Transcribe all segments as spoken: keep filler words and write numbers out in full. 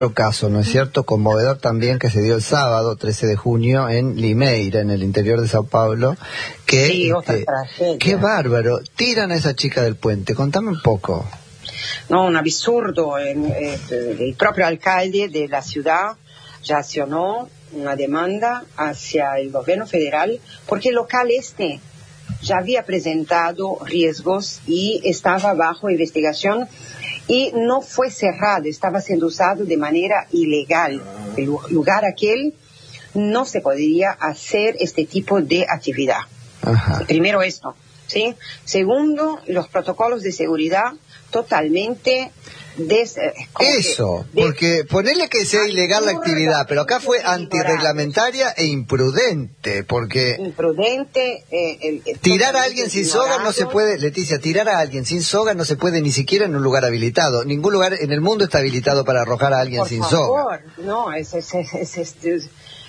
Otro caso, ¿no es cierto?, conmovedor también, que se dio el sábado trece de junio en Limeira, en el interior de Sao Paulo, que sí, otra este, tragedia. Qué bárbaro, tiran a esa chica del puente, contame un poco. No, un absurdo, eh, eh, el propio alcalde de la ciudad ya accionó una demanda hacia el gobierno federal porque el local este ya había presentado riesgos y estaba bajo investigación y no fue cerrado, estaba siendo usado de manera ilegal. El lugar aquel no se podría hacer este tipo de actividad. Ajá. Primero esto, ¿sí? Segundo, los protocolos de seguridad totalmente des, eso, que, porque de, ponerle que sea ilegal la actividad, pero acá fue antirreglamentaria e imprudente, porque imprudente eh, el, el, tirar a alguien sin soga no se puede, Leticia, tirar a alguien sin soga no se puede ni siquiera en un lugar habilitado. Ningún lugar en el mundo está habilitado para arrojar a alguien por sin favor, soga. No, es es es es, es, es,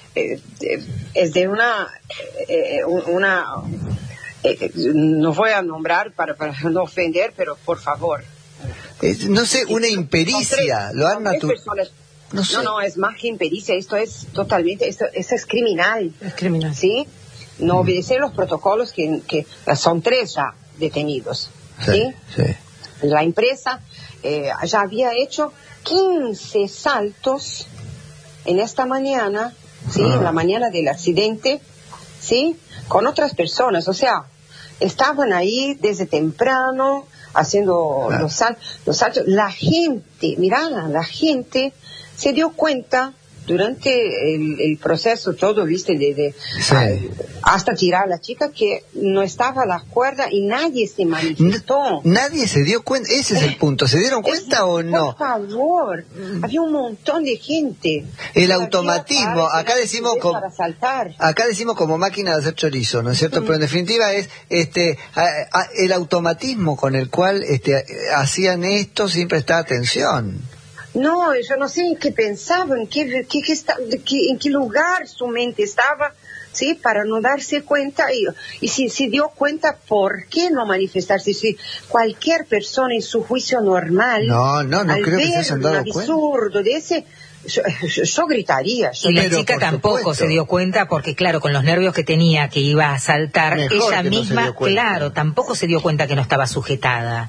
es, es de una eh, una eh, no voy a nombrar para, para no ofender, pero por favor. Eh, no sé, una impericia, tres, lo han naturalizado. No, sé. no, no, es más que impericia, esto es totalmente, esto, esto es criminal. Es criminal. ¿Sí? No obedecer los protocolos que, que son tres ya detenidos. Sí, sí. sí. La empresa eh, ya había hecho quince saltos en esta mañana, ¿sí? Ah. En la mañana del accidente, ¿sí? Con otras personas, o sea, estaban ahí desde temprano haciendo claro. los, sal, los saltos. La gente, mirá, la gente se dio cuenta durante el, el proceso todo, viste, de, de sí. a, hasta tirar a la chica que no estaba a la cuerda y nadie se manifestó. N nadie se dio cuenta, ese es el punto. ¿Se dieron cuenta es, o no? Por favor, había un montón de gente. El automatismo, acá decimos como, para saltar. acá decimos como máquina de hacer chorizo, ¿no es cierto? Mm. Pero en definitiva es este a, a, el automatismo con el cual este hacían esto sin prestar atención. No, yo no sé en qué pensaban, qué, qué, qué está, qué, en qué lugar su mente estaba, ¿sí? Para no darse cuenta. Y, y si se dio cuenta, ¿por qué no manifestarse? Si cualquier persona en su juicio normal, no, no, no al creo ver que se hayan dado un absurdo cuenta. de ese, yo, yo, yo gritaría. Yo y la chica tampoco supuesto. se dio cuenta porque, claro, con los nervios que tenía, que iba a saltar, Mejor ella misma, no claro, tampoco se dio cuenta que no estaba sujetada.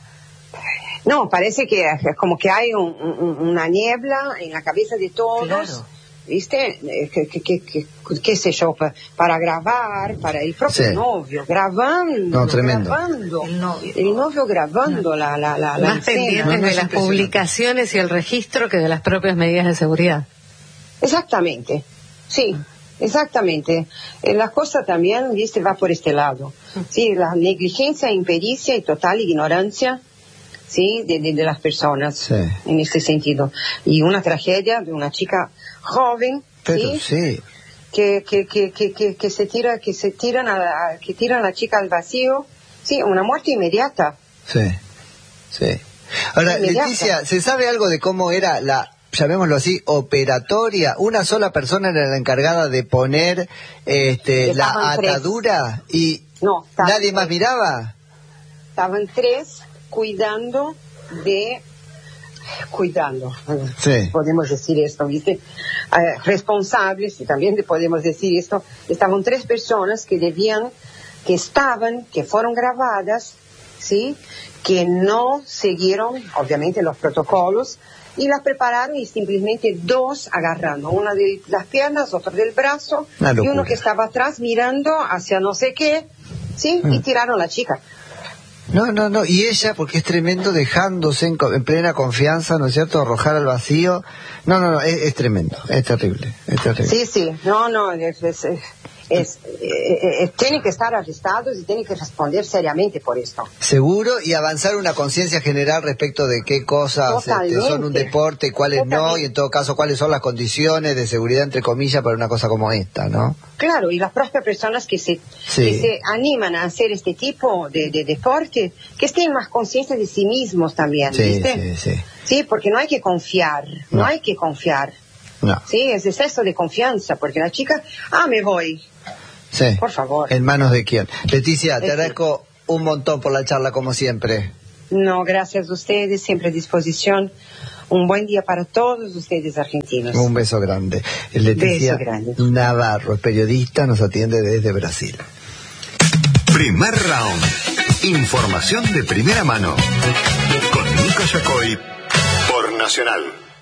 No, parece que es como que hay un, un, una niebla en la cabeza de todos, claro. ¿Viste? Que, que, que, que, qué sé yo, para, para grabar, para el propio sí. novio, grabando, no, tremendo. grabando, el novio, el novio grabando no. la, la, la, la Más pendientes no, de las publicaciones y el registro que de las propias medidas de seguridad. Exactamente, sí. Exactamente. Eh, la cosa también, viste, va por este lado. Sí, la negligencia, impericia y total ignorancia, sí, de, de, de las personas, sí. En este sentido. Y una tragedia de una chica joven, pero sí, sí. Que, que, que, que, que, que se tira, que se tiran a la, que tiran a la chica al vacío, sí, una muerte inmediata. Sí, sí. Ahora, inmediata. Leticia, ¿se sabe algo de cómo era la, llamémoslo así, operatoria? Una sola persona era la encargada de poner este, la atadura tres. Y no, nadie más tres. Miraba. Estaban tres cuidando de, cuidando, sí. Podemos decir esto, ¿viste? Eh, responsables, y también podemos decir esto, estaban tres personas que debían, que estaban, que fueron grabadas, ¿sí? Que no siguieron, obviamente, los protocolos, y las prepararon y simplemente dos agarrando, una de las piernas, otra del brazo, y uno que estaba atrás mirando hacia no sé qué, ¿sí? Mm. Y tiraron a la chica. No, no, no, y ella, porque es tremendo, dejándose en, en plena confianza, ¿no es cierto?, arrojar al vacío. No, no, no, es, es tremendo, es terrible, es terrible. Sí, sí, no, no, es, es, es, es, es tienen que estar arrestados y tienen que responder seriamente por esto. Seguro, y avanzar una conciencia general respecto de qué cosas este, son un deporte y cuáles Totalmente. No, y en todo caso cuáles son las condiciones de seguridad, entre comillas, para una cosa como esta, ¿no? Claro, y las propias personas que se, sí. que se animan a hacer este tipo de, de deporte, que estén más conscientes de sí mismos también, sí, ¿viste? Sí, sí. Sí, porque no hay que confiar, no, no hay que confiar. No. Sí, es exceso de confianza, porque la chica, ah, me voy. Sí. Por favor. ¿En manos de quién? Leticia, te agradezco un montón por la charla, como siempre. No, gracias a ustedes, siempre a disposición. Un buen día para todos ustedes argentinos. Un beso grande. Leticia Beso grande. Navarro, periodista, nos atiende desde Brasil. Primer round. Información de primera mano. Con Nico Yacoy por Nacional.